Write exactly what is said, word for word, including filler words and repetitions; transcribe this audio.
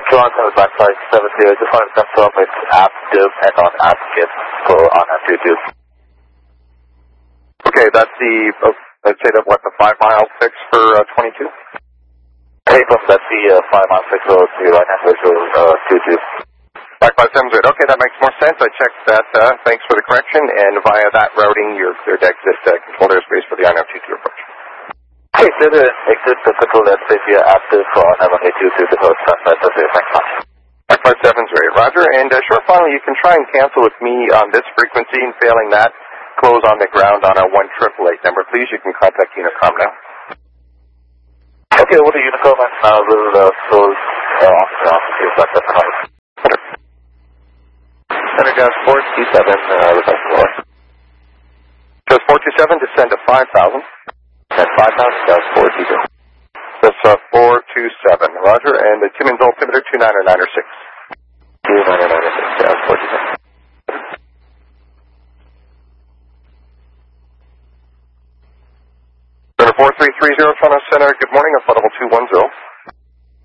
Kilometer seven Black Flight seven zero, just wanted to confirm it's active and on active for on Amplitude. Okay, that's the, uh, let's say that what, the five mile fix for uh, twenty-two? Hey, from that's the uh, five mile fix for the right hand visual uh, two two. Black Flight seven zero, okay, that makes more sense. I checked that, uh, thanks for the correction, and via that routing, you're cleared to exit uh, controlled airspace for the I N F two two approach. Okay, so the exit the control airspace via active for on M one eight two two, the host Black Flight seven zero, thanks much. Black Flight seven zero, Roger, and uh, sure, finally, you can try and cancel with me on this frequency, and failing that, close on the ground on our one triple eight number, please. You can contact Unicom now. Okay, what are Unicom, and uh, we'll uh, close uh, off the office Black Flight seven zero. Center gas four two seven, uh, request floor. Just four two seven, descend to five thousand. And five thousand, gas four two two. That's uh, four two seven, Roger, and the Timmins altimeter two nine nine six. two nine nine six, gas four two seven. Center four three three zero, Toronto Center, good morning, that's level two one zero.